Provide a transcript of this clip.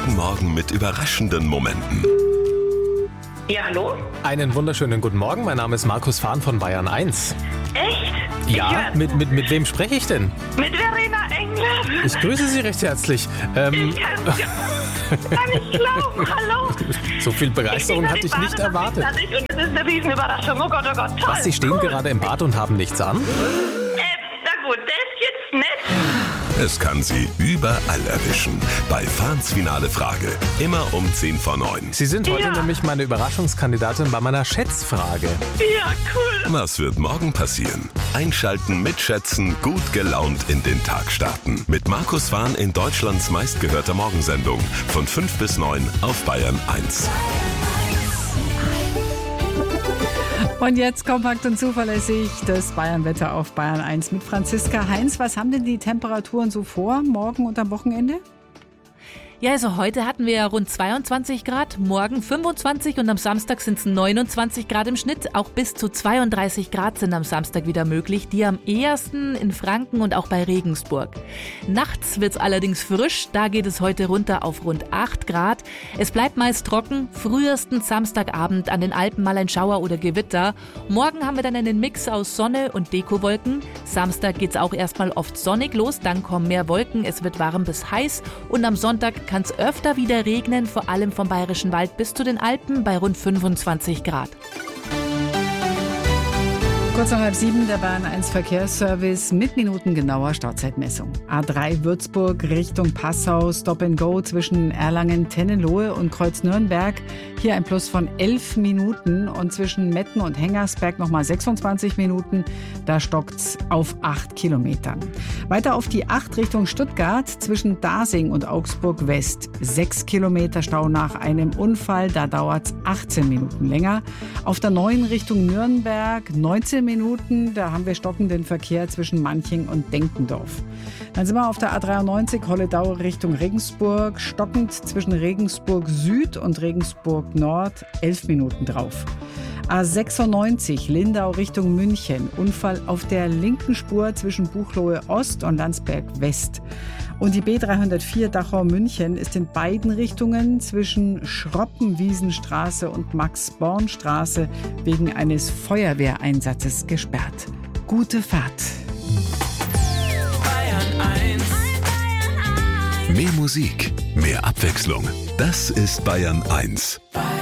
Jeden Morgen mit überraschenden Momenten. Ja, hallo? Einen wunderschönen guten Morgen, mein Name ist Markus Fahn von Bayern 1 Echt? Ja, mit wem spreche ich denn? Mit Verena Engler. Ich grüße Sie recht herzlich. Kann nicht glauben, hallo. So viel Begeisterung hatte ich nicht erwartet. Und das ist eine Riesenüberraschung. Oh Gott, toll. Was, Sie stehen gerade im Bad und haben nichts an? Na gut, das ist jetzt nett. Es kann Sie überall erwischen. Bei Fahns finale Frage. Immer um 10 vor 9. Sie sind heute Ja. nämlich meine Überraschungskandidatin bei meiner Schätzfrage. Ja, cool. Was wird morgen passieren? Einschalten, mitschätzen, gut gelaunt in den Tag starten. Mit Markus Fahn in Deutschlands meistgehörter Morgensendung. Von 5 bis 9 auf Bayern 1. Und jetzt kompakt und zuverlässig das Bayern-Wetter auf Bayern 1 mit Franziska Heinz. Was haben denn die Temperaturen so vor, morgen und am Wochenende? Ja, also heute hatten wir ja rund 22 Grad, morgen 25 und am Samstag sind es 29 Grad im Schnitt. Auch bis zu 32 Grad sind am Samstag wieder möglich, die am ehesten in Franken und auch bei Regensburg. Nachts wird es allerdings frisch, da geht es heute runter auf rund 8 Grad. Es bleibt meist trocken, frühestens Samstagabend an den Alpen mal ein Schauer oder Gewitter. Morgen haben wir dann einen Mix aus Sonne und Dekowolken. Samstag geht es auch erstmal oft sonnig los, dann kommen mehr Wolken, es wird warm bis heiß und am Sonntag kann es öfter wieder regnen, vor allem vom Bayerischen Wald bis zu den Alpen bei rund 25 Grad. Kurz nach 6:30 der Bayern 1 Verkehrsservice mit minutengenauer Startzeitmessung. A3 Würzburg Richtung Passau, Stop and Go zwischen Erlangen-Tennenlohe und Kreuz Nürnberg. Hier ein Plus von 11 Minuten und zwischen Metten und Hengersberg nochmal 26 Minuten. Da stockt's auf 8 Kilometern. Weiter auf die 8 Richtung Stuttgart zwischen Dasing und Augsburg West. 6 Kilometer Stau nach einem Unfall, da dauert's 18 Minuten länger. Auf der 9 Richtung Nürnberg 19 Minuten, da haben wir stockenden Verkehr zwischen Manching und Denkendorf. Dann sind wir auf der A93 Holledau Richtung Regensburg, stockend zwischen Regensburg Süd und Regensburg Nord, 11 Minuten drauf. A96 Lindau Richtung München, Unfall auf der linken Spur zwischen Buchloe Ost und Landsberg West. Und die B304 Dachau-München ist in beiden Richtungen zwischen Schroppenwiesenstraße und Max-Born-Straße wegen eines Feuerwehreinsatzes gesperrt. Gute Fahrt. Bayern 1. Mehr Musik, mehr Abwechslung. Das ist Bayern 1.